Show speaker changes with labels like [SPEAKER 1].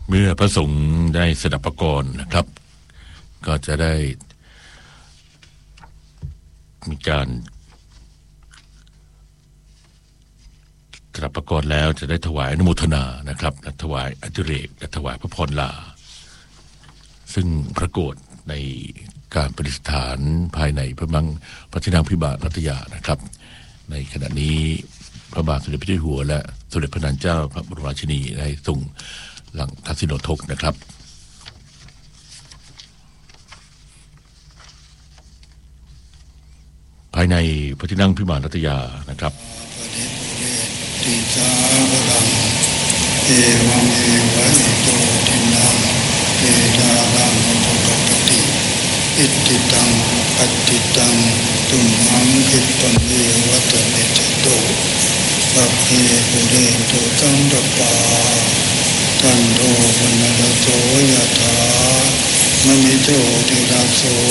[SPEAKER 1] เมื่อพระสงฆ์ได้สดับประกรณ์นะครับก็จะได้มีการสดับประกรณ์แล้วจะได้ถวายอนุโมทนานะครับและถวายอธิเรกและถวายพระพรลาซึ่งปรากฏในการประดิษฐานภายในพระที่นั่งพิบาลรัตยานะครับในขณะนี้พระบาทสมเด็จพระเจ้าอยู่หัวและสมเด็จพระนางเจ้าพระบรมราชินีได้ทรงหลังทักษิณโทกนะครับภายในพระที่นั่งพิมานรัตยานะครับ
[SPEAKER 2] ติสาพลังเอวังเอวะอิโตทินังเอตาลังอุปกติอิติตังปัตติตังตุมหังคิปะเมวัตเมจโตสัพเพปุเรนโตสังกปาตันโทปนรโสยถามณิโชติราโส